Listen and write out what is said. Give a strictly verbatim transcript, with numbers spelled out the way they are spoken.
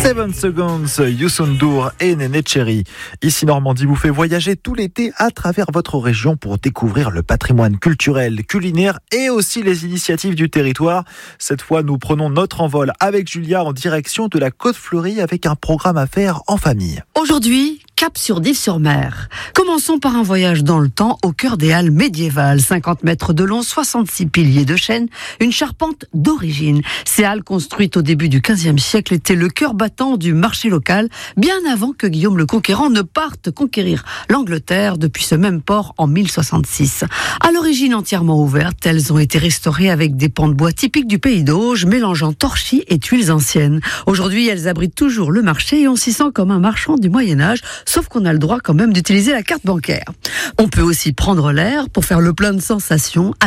Seven Seconds, Youssou N'Dour et Néné Cherry. Ici Normandie vous fait voyager tout l'été à travers votre région pour découvrir le patrimoine culturel, culinaire et aussi les initiatives du territoire. Cette fois, nous prenons notre envol avec Julia en direction de la Côte Fleurie avec un programme à faire en famille. Aujourd'hui, cap sur d'If-sur-Mer. Commençons par un voyage dans le temps au cœur des halles médiévales. cinquante mètres de long, soixante-six piliers de chêne, une charpente d'origine. Ces halles construites au début du quinzième siècle étaient le cœur battant du marché local, bien avant que Guillaume le Conquérant ne parte conquérir l'Angleterre depuis ce même port en mille soixante-six. À l'origine entièrement ouvertes, elles ont été restaurées avec des pans de bois typiques du pays d'Auge, mélangeant torchis et tuiles anciennes. Aujourd'hui, elles abritent toujours le marché et on s'y sent comme un marchand du Moyen-Âge, sauf qu'on a le droit quand même d'utiliser la carte bancaire. On peut aussi prendre l'air pour faire le plein de sensations